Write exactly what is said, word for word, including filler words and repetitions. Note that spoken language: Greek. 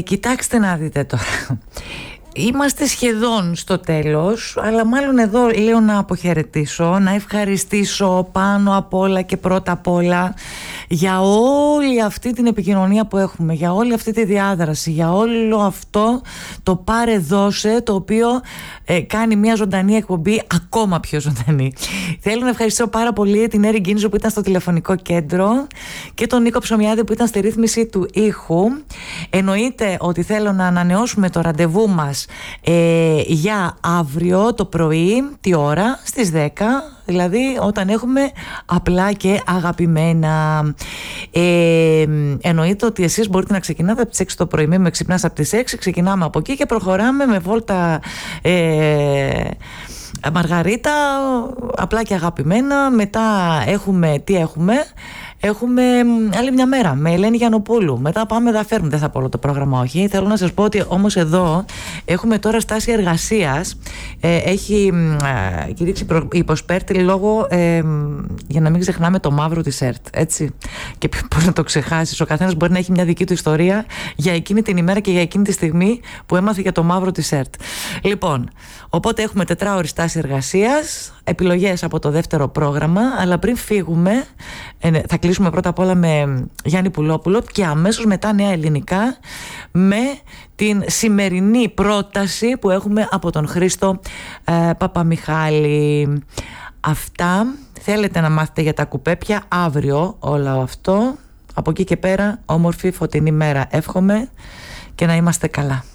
Κοιτάξτε να δείτε τώρα. Είμαστε σχεδόν στο τέλος, αλλά μάλλον εδώ λέω να αποχαιρετήσω, να ευχαριστήσω πάνω απ' όλα και πρώτα απ' όλα για όλη αυτή την επικοινωνία που έχουμε, για όλη αυτή τη διάδραση, για όλο αυτό το πάρε δώσε, το οποίο ε, κάνει μια ζωντανή εκπομπή ακόμα πιο ζωντανή. Θέλω να ευχαριστήσω πάρα πολύ την Έρη Γκίνιζο που ήταν στο τηλεφωνικό κέντρο και τον Νίκο Ψωμιάδη που ήταν στη ρύθμιση του ήχου. Εννοείται ότι θέλω να ανανεώσουμε το ραντεβού μας ε, για αύριο το πρωί, τι ώρα, στις δέκα, δηλαδή όταν έχουμε απλά και αγαπημένα. Ε, εννοείται ότι εσείς μπορείτε να ξεκινάτε από τις έξι το πρωί, με ξυπνάς από τις έξι, ξεκινάμε από εκεί και προχωράμε με βόλτα ε, Μαργαρίτα, απλά και αγαπημένα. Μετά έχουμε, τι έχουμε, έχουμε άλλη μια μέρα με Ελένη Γιαννοπούλου. Μετά πάμε να φέρουμε, δεν θα πω όλο το πρόγραμμα, όχι. Θέλω να σας πω ότι όμως εδώ έχουμε τώρα στάση εργασίας. Ε, έχει ε, κηρύξει υποσπέρτη λόγω, ε, για να μην ξεχνάμε το μαύρο της ΕΡΤ, έτσι. Και πώς να το ξεχάσεις, ο καθένας μπορεί να έχει μια δική του ιστορία για εκείνη την ημέρα και για εκείνη τη στιγμή που έμαθε για το μαύρο της ΕΡΤ. Λοιπόν, οπότε έχουμε τετράωρη στάση εργασίας, επιλογές από το δεύτερο πρόγραμμα, αλλά πριν φύγουμε θα κλείσουμε πρώτα απ' όλα με Γιάννη Πουλόπουλο και αμέσως μετά νέα ελληνικά με την σημερινή πρόταση που έχουμε από τον Χρήστο ε, Παπαμιχάλη. Αυτά. Θέλετε να μάθετε για τα κουπέπια αύριο όλο αυτό. Από εκεί και πέρα όμορφη φωτεινή μέρα εύχομαι και να είμαστε καλά.